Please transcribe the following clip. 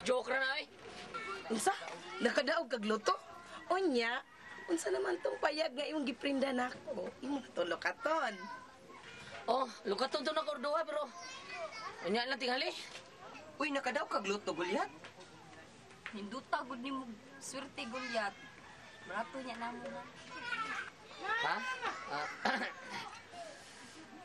Joke ra na eh. Unsa? Nakadaog kag luto? Unya, unsa naman tong payag nga imong giprinda nako? Imong tulokaton. Oh, lukaton to na kordoha pero... Unya lang tingali. Uy, nakadaw kag luto, Gulyat. Hinduta gud nimo swerte Gulyat. Barato niya namo na. Ha?